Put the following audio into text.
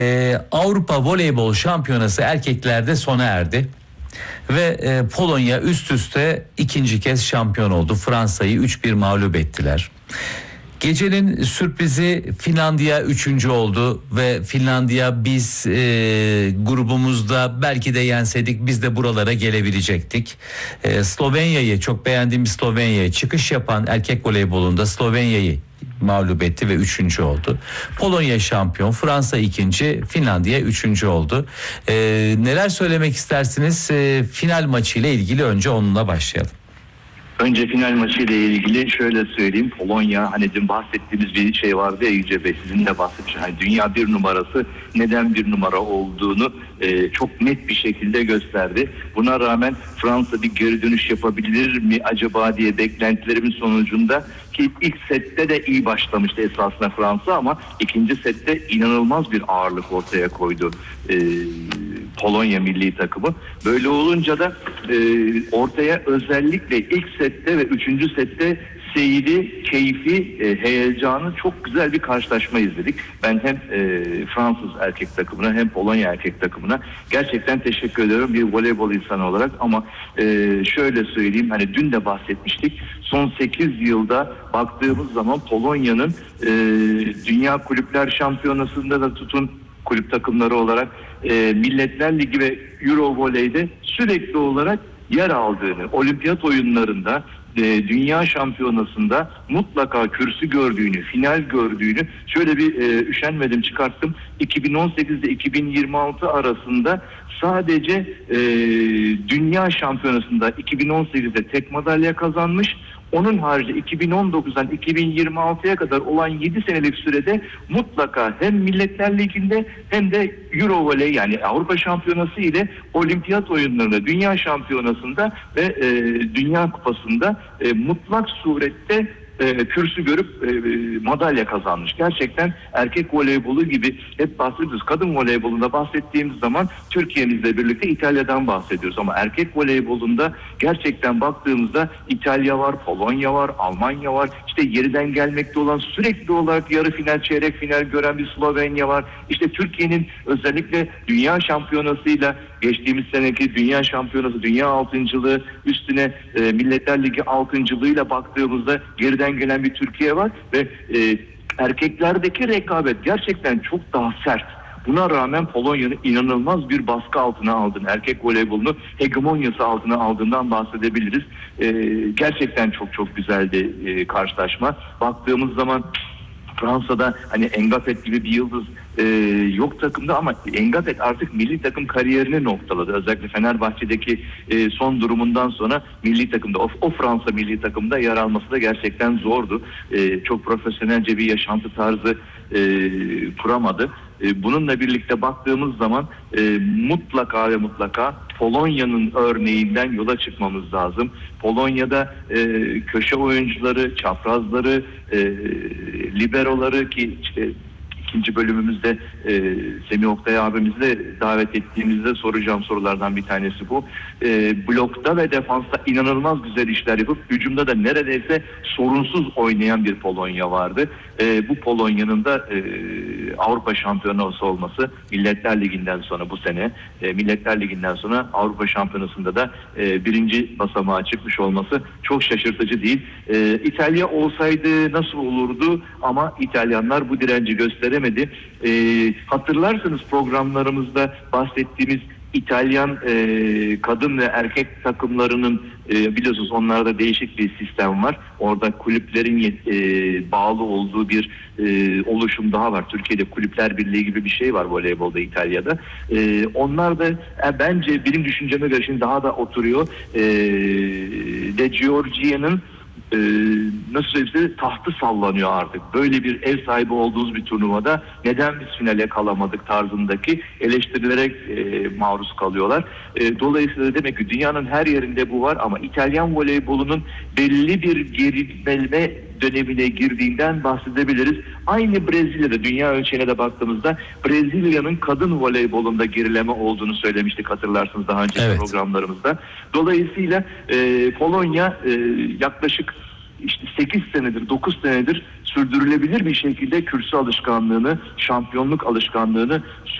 Avrupa Voleybol Şampiyonası erkeklerde sona erdi. Ve Polonya üst üste ikinci kez şampiyon oldu. Fransa'yı 3-1 mağlup ettiler. Gecenin sürprizi Finlandiya 3. oldu ve Finlandiya biz grubumuzda belki de yenseydik biz de buralara gelebilecektik. Slovenya'yı, çok beğendiğim Slovenya'ya çıkış yapan erkek voleybolunda Slovenya'yı mağlup etti ve 3. oldu. Polonya şampiyon, Fransa 2. Finlandiya 3. oldu. Neler söylemek istersiniz? Final maçı ile ilgili önce onunla başlayalım. Önce final maçı ile ilgili şöyle söyleyeyim. Polonya, hani dün bahsettiğimiz bir şey vardı ya Yüce Bey, sizin de bahsetmişsiniz. Hani dünya bir numarası neden bir numara olduğunu çok net bir şekilde gösterdi. Buna rağmen Fransa bir geri dönüş yapabilir mi acaba diye beklentilerimin sonucunda, ki ilk sette de iyi başlamıştı esasında Fransa, ama ikinci sette inanılmaz bir ağırlık ortaya koydu Polonya milli takımı. Böyle olunca da ortaya özellikle ilk sette ve 3. sette seyri, keyfi, heyecanı, çok güzel bir karşılaşma izledik. Ben hem Fransız erkek takımına hem Polonya erkek takımına gerçekten teşekkür ediyorum bir voleybol insanı olarak. Ama şöyle söyleyeyim, hani dün de bahsetmiştik. Son 8 yılda baktığımız zaman Polonya'nın Dünya Kulüpler Şampiyonası'nda da tutun kulüp takımları olarak Milletler Ligi ve Euro Voley'de sürekli olarak yer aldığını, olimpiyat oyunlarında, dünya şampiyonasında mutlaka kürsü gördüğünü, final gördüğünü, şöyle bir üşenmedim çıkarttım. 2018 ile 2026 arasında sadece dünya şampiyonasında 2018'de tek madalya kazanmış. Onun harici 2019'dan 2026'ya kadar olan 7 senelik sürede mutlaka hem Milletler Ligi'nde hem de Eurovoley, yani Avrupa Şampiyonası ile olimpiyat oyunlarında, dünya şampiyonasında ve dünya kupasında mutlak surette kürsü görüp madalya kazanmış. Gerçekten erkek voleybolu gibi hep bahsediyoruz. Kadın voleybolunda bahsettiğimiz zaman Türkiye'mizle birlikte İtalya'dan bahsediyoruz. Ama erkek voleybolunda gerçekten baktığımızda İtalya var, Polonya var, Almanya var. İşte yeriden gelmekte olan, sürekli olarak yarı final, çeyrek final gören bir Slovenya var. İşte Türkiye'nin özellikle dünya şampiyonasıyla, geçtiğimiz seneki dünya şampiyonası, dünya altıncılığı üstüne Milletler Ligi altıncılığıyla baktığımızda geriden gelen bir Türkiye var ve erkeklerdeki rekabet gerçekten çok daha sert. Buna rağmen Polonya'nın inanılmaz bir baskı altına aldığını, erkek voleybolunu hegemonyası altına aldığından bahsedebiliriz. Gerçekten çok çok güzeldi karşılaşma. Baktığımız zaman Fransa'da hani Engafet gibi bir yıldız yok takımda, ama Engafet artık milli takım kariyerini noktaladı. Özellikle Fenerbahçe'deki son durumundan sonra milli takımda, o Fransa milli takımda yer alması da gerçekten zordu. Çok profesyonelce bir yaşantı tarzı kuramadı. Bununla birlikte baktığımız zaman mutlaka ve mutlaka Polonya'nın örneğinden yola çıkmamız lazım. Polonya'da köşe oyuncuları, çaprazları, liberoları, ki işte ikinci bölümümüzde Semih Oktay abimizle davet ettiğimizde soracağım sorulardan bir tanesi bu. Blokta ve defansta inanılmaz güzel işler yapıp hücumda da neredeyse sorunsuz oynayan bir Polonya vardı. Bu Polonya'nın da Avrupa Şampiyonası olması, Milletler Ligi'nden sonra bu sene Milletler Ligi'nden sonra Avrupa Şampiyonası'nda da birinci basamağa çıkmış olması çok şaşırtıcı değil. İtalya olsaydı nasıl olurdu, ama İtalyanlar bu direnci gösteremedi. Hatırlarsanız programlarımızda bahsettiğimiz İtalyan kadın ve erkek takımlarının biliyorsunuz onlarda değişik bir sistem var. Orada kulüplerin bağlı olduğu bir oluşum daha var. Türkiye'de Kulüpler Birliği gibi bir şey var voleybolda, İtalya'da. Onlar da bence benim düşünceme göre şimdi daha da oturuyor. De Giorgia'nın nasıl söyleyeyim, tahtı sallanıyor artık. Böyle bir ev sahibi olduğumuz bir turnuvada neden biz finale kalamadık tarzındaki eleştirilere maruz kalıyorlar. Dolayısıyla demek ki dünyanın her yerinde bu var, ama İtalyan voleybolunun belli bir gerilme dönemine girdiğinden bahsedebiliriz. Aynı Brezilya'da, dünya ölçeğine de baktığımızda Brezilya'nın kadın voleybolunda gerileme olduğunu söylemiştik, hatırlarsınız daha önceki programlarımızda. Dolayısıyla Polonya yaklaşık işte 8 senedir, 9 senedir sürdürülebilir bir şekilde kürsü alışkanlığını, şampiyonluk alışkanlığını